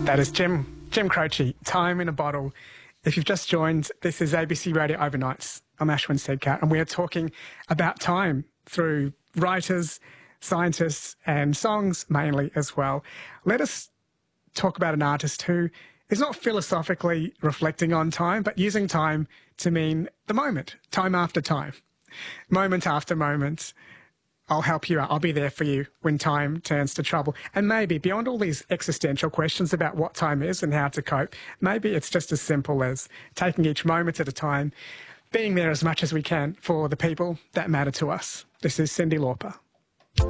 That is Jim Croce, Time in a Bottle. If you've just joined, this is ABC Radio Overnights. I'm Ashwin Sedkat, and we are talking about time through writers, scientists, and songs mainly as well. Let us talk about an artist who is not philosophically reflecting on time, but using time to mean the moment, time after time, moment after moment. I'll help you out. I'll be there for you when time turns to trouble. And maybe beyond all these existential questions about what time is and how to cope, maybe it's just as simple as taking each moment at a time, being there as much as we can for the people that matter to us. This is Cyndi Lauper.